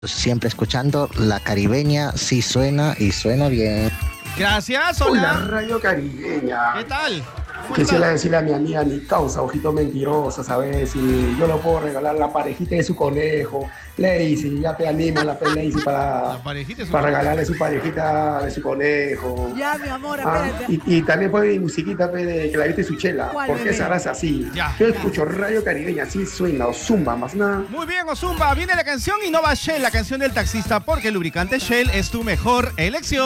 Siempre escuchando La Caribeña, sí suena y suena bien. Gracias, Hola, hola. Radio Caribeña. ¿Qué tal? ¿Cómo Quisiera estás? decirle a mi amiga ni causa, ojito mentiroso, ¿sabes? Si yo le puedo regalar la parejita de su conejo, Lacey, ya te animo la Lacey La parejita es un para conejo. regalarle su parejita de su conejo. Ya, mi amor, Ah, espérate. y también puede musiquita pe, de que la viste su chela. ¿Cuál, ¿Por qué bebé? serás así? Ya. Yo escucho Radio Caribeña, así suena, o zumba, más nada. Muy bien, Ozumba. Viene la canción y no va Shell, la canción del taxista, porque el lubricante Shell es tu mejor elección.